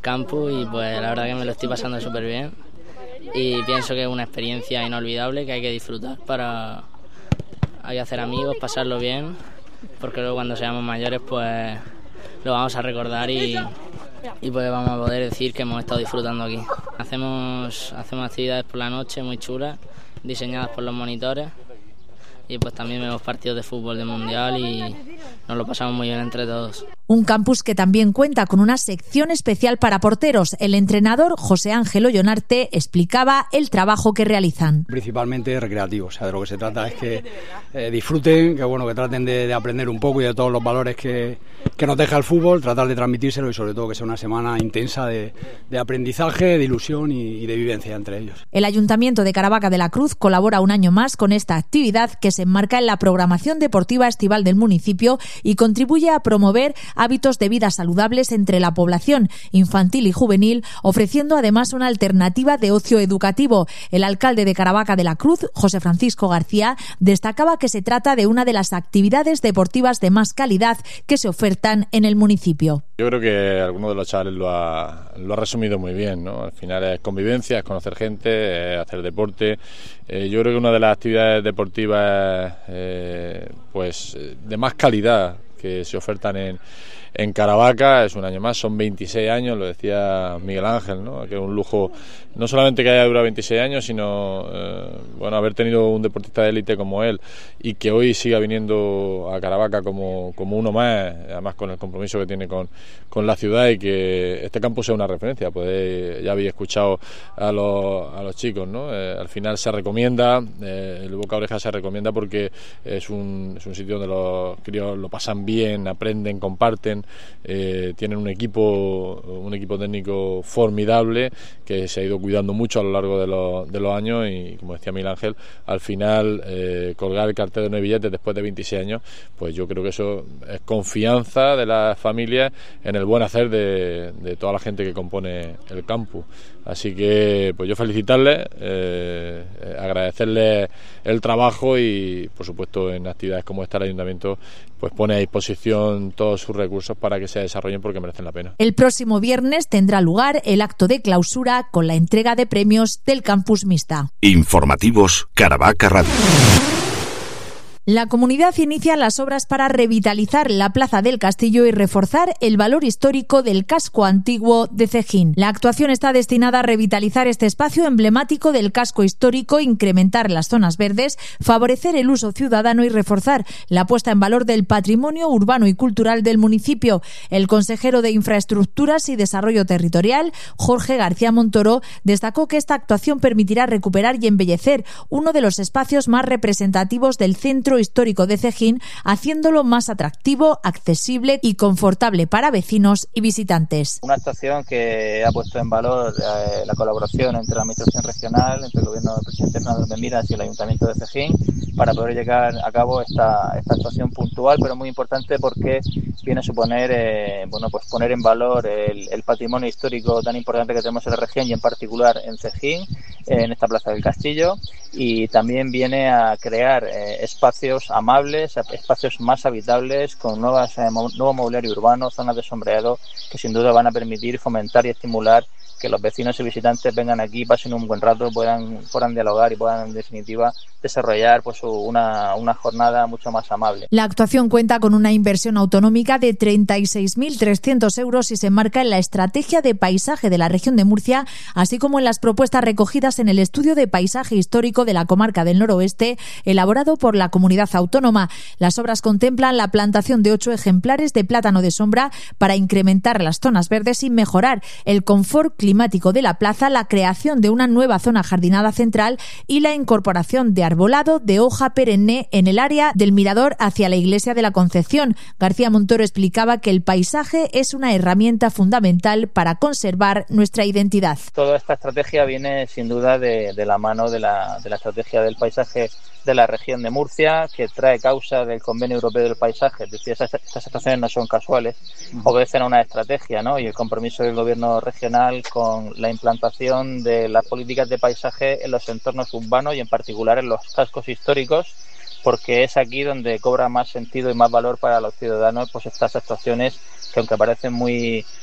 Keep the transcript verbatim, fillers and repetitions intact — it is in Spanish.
campus y pues la verdad que me lo estoy pasando súper bien y pienso que es una experiencia inolvidable que hay que disfrutar para hay que hacer amigos, pasarlo bien, porque luego cuando seamos mayores pues lo vamos a recordar y, y pues vamos a poder decir que hemos estado disfrutando aquí. Hacemos, hacemos actividades por la noche muy chulas, diseñadas por los monitores. Y pues también vemos partidos de fútbol de mundial y nos lo pasamos muy bien entre todos. Un campus que también cuenta con una sección especial para porteros. El entrenador José Ángel Ollonarte explicaba el trabajo que realizan. Principalmente recreativo, o sea, de lo que se trata es que eh, disfruten, que bueno, que traten de, de aprender un poco y de todos los valores que, que nos deja el fútbol, tratar de transmitírselo y sobre todo que sea una semana intensa de, de aprendizaje, de ilusión y, y de vivencia entre ellos. El Ayuntamiento de Caravaca de la Cruz colabora un año más con esta actividad que se enmarca en la programación deportiva estival del municipio y contribuye a promover hábitos de vida saludables entre la población infantil y juvenil, ofreciendo además una alternativa de ocio educativo. El alcalde de Caravaca de la Cruz, José Francisco García, destacaba que se trata de una de las actividades deportivas de más calidad que se ofertan en el municipio. Yo creo que alguno de los chavales lo ha, lo ha resumido muy bien, ¿no? Al final es convivencia, es conocer gente, es hacer deporte. Eh, yo creo que una de las actividades deportivas eh, pues de más calidad que se ofertan en, en Caravaca, es un año más, son veintiséis años, lo decía Miguel Ángel, ¿no? Que es un lujo no solamente que haya durado veintiséis años, sino eh, bueno, haber tenido un deportista de élite como él y que hoy siga viniendo a Caravaca como, como uno más, además con el compromiso que tiene con, con la ciudad y que este campus sea una referencia. Pues ya habéis escuchado a los, a los chicos, ¿no? Eh, al final se recomienda, eh, el boca a oreja se recomienda porque es un, es un sitio donde los críos lo pasan bien, aprenden, comparten, eh, tienen un equipo, un equipo técnico formidable que se ha ido cuidando mucho a lo largo de los, de los años y, como decía Miguel Ángel, al final eh, colgar el cartel de no hay billetes después de veintiséis años, pues yo creo que eso es confianza de las familias en el buen hacer de, de toda la gente que compone el campus. Así que pues yo felicitarles, eh, agradecerles el trabajo y por supuesto en actividades como esta el Ayuntamiento pues pone a disposición todos sus recursos para que se desarrollen porque merecen la pena. El próximo viernes tendrá lugar el acto de clausura con la entrega de premios del Campus Mixta. Informativos Caravaca Radio. La comunidad inicia las obras para revitalizar la Plaza del Castillo y reforzar el valor histórico del casco antiguo de Cejín. La actuación está destinada a revitalizar este espacio emblemático del casco histórico, incrementar las zonas verdes, favorecer el uso ciudadano y reforzar la puesta en valor del patrimonio urbano y cultural del municipio. El consejero de Infraestructuras y Desarrollo Territorial, Jorge García Montoro, destacó que esta actuación permitirá recuperar y embellecer uno de los espacios más representativos del centro histórico de Cejín, haciéndolo más atractivo, accesible y confortable para vecinos y visitantes. Una actuación que ha puesto en valor eh, la colaboración entre la Administración Regional, entre el Gobierno del presidente Fernando de Miras y el Ayuntamiento de Cejín, para poder llevar a cabo esta, esta actuación puntual, pero muy importante porque viene a suponer eh, bueno, pues poner en valor el, el patrimonio histórico tan importante que tenemos en la región y en particular en Cejín, eh, en esta Plaza del Castillo, y también viene a crear eh, espacios amables, espacios más habitables, con nuevas, eh, nuevo mobiliario urbano, zonas de sombreado que sin duda van a permitir fomentar y estimular que los vecinos y visitantes vengan aquí, pasen un buen rato, puedan, puedan dialogar y puedan en definitiva desarrollar pues una, una jornada mucho más amable. La actuación cuenta con una inversión autonómica de treinta y seis mil trescientos euros y se enmarca en la estrategia de paisaje de la región de Murcia, así como en las propuestas recogidas en el estudio de paisaje histórico de la comarca del noroeste, elaborado por la comunidad autónoma. Las obras contemplan la plantación de ocho ejemplares de plátano de sombra para incrementar las zonas verdes y mejorar el confort climático de la plaza, la creación de una nueva zona jardinada central y la incorporación de arbolado de hoja perenne en el área del mirador hacia la iglesia de la Concepción. García Montoro explicaba que el paisaje es una herramienta fundamental para conservar nuestra identidad. Toda esta estrategia viene sin duda de, de la mano de la, de la estrategia del paisaje de la región de Murcia, que trae causa del Convenio Europeo del Paisaje. Es decir, estas, estas actuaciones no son casuales, obedecen a una estrategia, ¿no? Y el compromiso del gobierno regional con la implantación de las políticas de paisaje en los entornos urbanos y en particular en los cascos históricos, porque es aquí donde cobra más sentido y más valor para los ciudadanos pues estas actuaciones que, aunque parecen muy